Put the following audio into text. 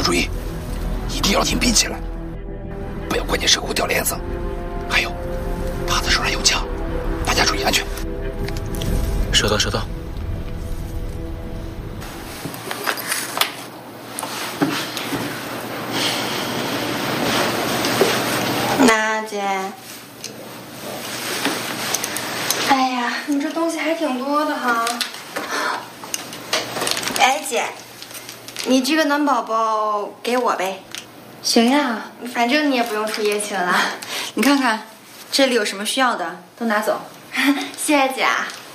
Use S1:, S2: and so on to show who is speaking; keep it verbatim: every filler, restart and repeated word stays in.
S1: 注意，一定要紧闭起来，不要关键时候掉链子。还有，他的手上有枪，大家注意安全。
S2: 收到，收到。
S3: 娜姐，哎呀，你这东西还挺多的哈。哎姐，你这个暖宝宝给我呗。
S4: 行呀，
S3: 反正你也不用出夜勤了。
S4: 你看看，这里有什么需要的都拿走。
S3: 谢谢姐啊。